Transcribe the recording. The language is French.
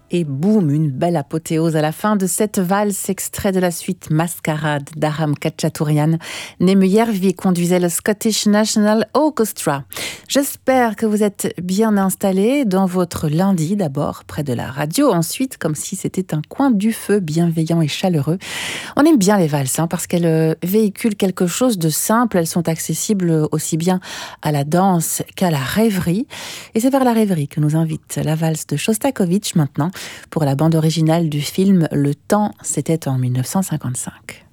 Et boum, une belle apothéose à la fin de cette valse, extrait de la suite Mascarade d'Aram Khachaturian. Nemuyervi conduisait le Scottish National Orchestra. J'espère que vous êtes bien installés dans votre lundi, d'abord près de la radio, ensuite comme si c'était un coin du feu bienveillant et chaleureux. On aime bien les valses parce qu'elles véhiculent quelque chose de simple, elles sont accessibles aussi bien à la danse qu'à la rêverie. Et c'est vers la rêverie que nous invite la valse de Shostakovich maintenant, pour la bande originale du film Le Temps, c'était en 1955.